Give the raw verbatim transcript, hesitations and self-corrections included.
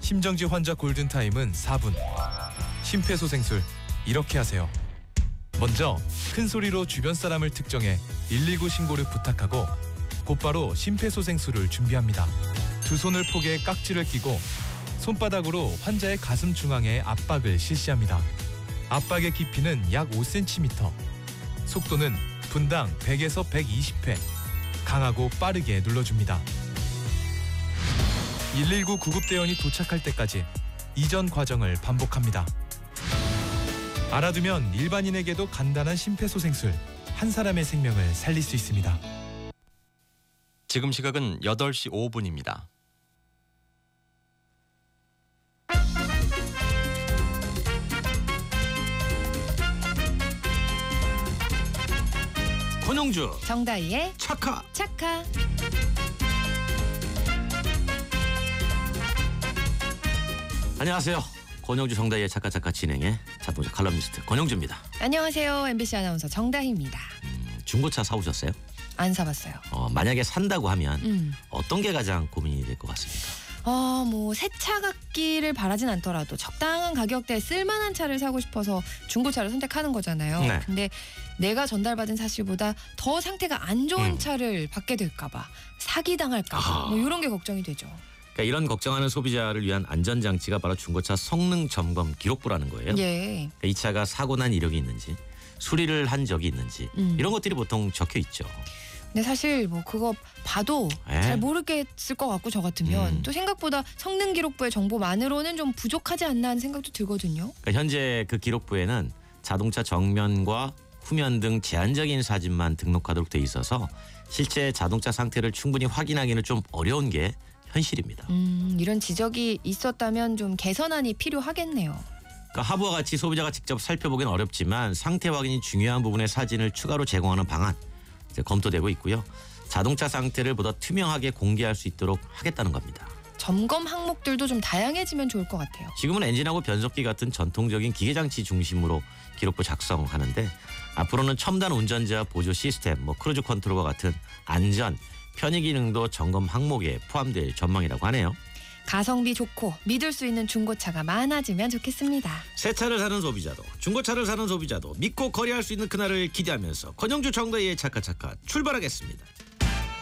심정지 환자 골든타임은 사 분. 심폐소생술 이렇게 하세요. 먼저 큰 소리로 주변 사람을 특정해 일일구 신고를 부탁하고 곧바로 심폐소생술을 준비합니다. 두 손을 포개 깍지를 끼고 손바닥으로 환자의 가슴 중앙에 압박을 실시합니다. 압박의 깊이는 약 오 센티미터. 속도는 분당 백에서 백이십 회. 강하고 빠르게 눌러줍니다. 일일구 구급대원이 도착할 때까지 이전 과정을 반복합니다. 알아두면 일반인에게도 간단한 심폐소생술, 한 사람의 생명을 살릴 수 있습니다. 지금 시각은 여덟 시 오 분입니다. 권영주 정다희의 착하. 착하. 안녕하세요. 권영주 정다희의 착하 착하 진행의 자동차 칼럼니스트 권영주입니다. 안녕하세요. 엠비씨 아나운서 정다희입니다. 음, 중고차 사오셨어요? 안 사봤어요. 어, 만약에 산다고 하면 음. 어떤 게 가장 고민이 될 것 같습니까? 어, 뭐 새 차 같기를 바라진 않더라도 적당한 가격대에 쓸만한 차를 사고 싶어서 중고차를 선택하는 거잖아요. 네. 근데 내가 전달받은 사실보다 더 상태가 안 좋은 음. 차를 받게 될까봐 사기당할까봐 아. 뭐 이런 게 걱정이 되죠. 그러니까 이런 걱정하는 소비자를 위한 안전장치가 바로 중고차 성능 점검 기록부라는 거예요. 예. 그러니까 이 차가 사고 난 이력이 있는지, 수리를 한 적이 있는지 음. 이런 것들이 보통 적혀 있죠. 근데 사실 뭐 그거 봐도 에? 잘 모르겠을 것 같고 저 같으면 음. 또 생각보다 성능 기록부의 정보만으로는 좀 부족하지 않나 하는 생각도 들거든요. 그러니까 현재 그 기록부에는 자동차 정면과 후면 등 제한적인 사진만 등록하도록 돼 있어서 실제 자동차 상태를 충분히 확인하기는 좀 어려운 게 현실입니다. 음, 이런 지적이 있었다면 좀 개선안이 필요하겠네요. 그러니까 하부와 같이 소비자가 직접 살펴보기는 어렵지만 상태 확인이 중요한 부분의 사진을 추가로 제공하는 방안 이제 검토되고 있고요. 자동차 상태를 보다 투명하게 공개할 수 있도록 하겠다는 겁니다. 점검 항목들도 좀 다양해지면 좋을 것 같아요. 지금은 엔진하고 변속기 같은 전통적인 기계장치 중심으로 기록부 작성하는데 앞으로는 첨단 운전자 보조 시스템, 뭐 크루즈 컨트롤과 같은 안전, 편의 기능도 점검 항목에 포함될 전망이라고 하네요. 가성비 좋고 믿을 수 있는 중고차가 많아지면 좋겠습니다. 새 차를 사는 소비자도 중고차를 사는 소비자도 믿고 거래할 수 있는 그날을 기대하면서 권영주 정다희의 차카차카 출발하겠습니다.